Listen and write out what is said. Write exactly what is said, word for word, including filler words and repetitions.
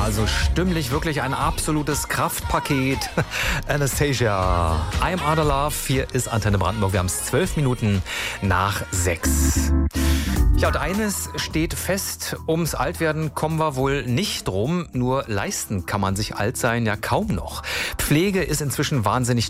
Also stimmlich wirklich ein absolutes Kraftpaket. Anastasia, I'm Out of Love. Hier ist Antenne Brandenburg. Wir haben es zwölf Minuten nach sechs. Ja, und eines steht fest, ums Altwerden kommen wir wohl nicht drum. Nur leisten kann man sich alt sein ja kaum noch. Pflege ist inzwischen wahnsinnig